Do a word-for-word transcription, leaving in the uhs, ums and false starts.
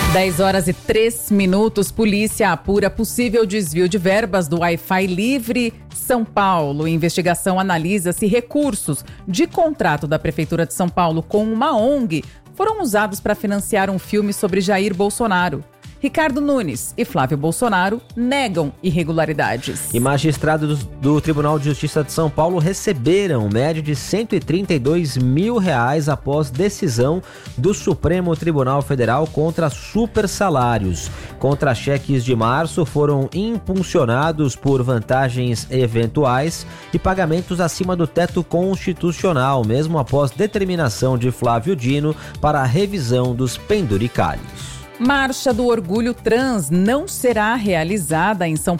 dez horas e três minutos, polícia apura possível desvio de verbas do Wi-Fi Livre São Paulo. Investigação analisa se recursos de contrato da Prefeitura de São Paulo com uma O N G foram usados para financiar um filme sobre Jair Bolsonaro. Ricardo Nunes e Flávio Bolsonaro negam irregularidades. E magistrados do Tribunal de Justiça de São Paulo receberam média de cento e trinta e dois mil reais após decisão do Supremo Tribunal Federal contra supersalários. Contra-cheques de março foram impulsionados por vantagens eventuais e pagamentos acima do teto constitucional, mesmo após determinação de Flávio Dino para a revisão dos penduricalhos. Marcha do Orgulho Trans não será realizada em São